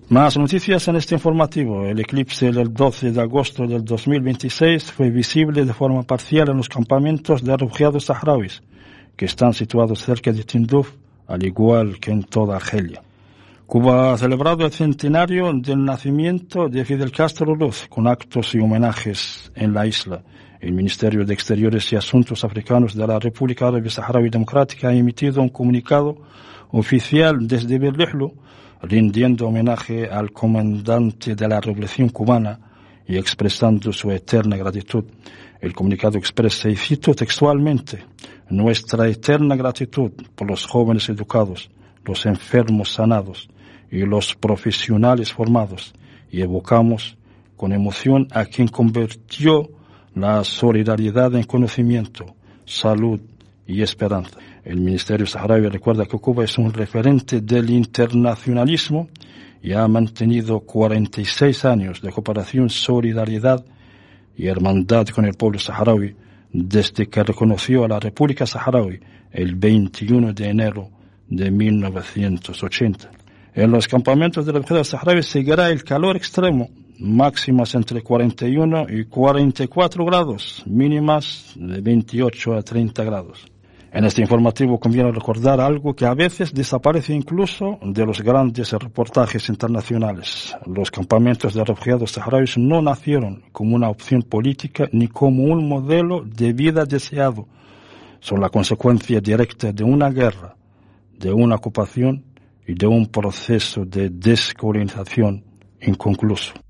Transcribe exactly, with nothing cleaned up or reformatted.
Más noticias en este informativo. El eclipse del doce de agosto del dos mil veintiséis fue visible de forma parcial en los campamentos de refugiados saharauis, que están situados cerca de Tinduf, al igual que en toda Argelia. Cuba ha celebrado el centenario del nacimiento de Fidel Castro Ruz con actos y homenajes en la isla. El Ministerio de Exteriores y Asuntos Africanos de la República Árabe Saharaui Democrática ha emitido un comunicado oficial desde Berlejlo, rindiendo homenaje al comandante de la Revolución Cubana y expresando su eterna gratitud. El comunicado expresa, y cito textualmente, nuestra eterna gratitud por los jóvenes educados, los enfermos sanados y los profesionales formados, y evocamos con emoción a quien convirtió la solidaridad en conocimiento, salud y esperanza. El Ministerio Saharaui recuerda que Cuba es un referente del internacionalismo y ha mantenido cuarenta y seis años de cooperación, solidaridad y hermandad con el pueblo saharaui desde que reconoció a la República Saharaui el veintiuno de enero de mil novecientos ochenta. En los campamentos de refugiados saharauis seguirá el calor extremo, máximas entre cuarenta y uno y cuarenta y cuatro grados, mínimas de veintiocho a treinta grados. En este informativo conviene recordar algo que a veces desaparece incluso de los grandes reportajes internacionales. Los campamentos de refugiados saharauis no nacieron como una opción política ni como un modelo de vida deseado. Son la consecuencia directa de una guerra, de una ocupación y de un proceso de descolonización inconcluso.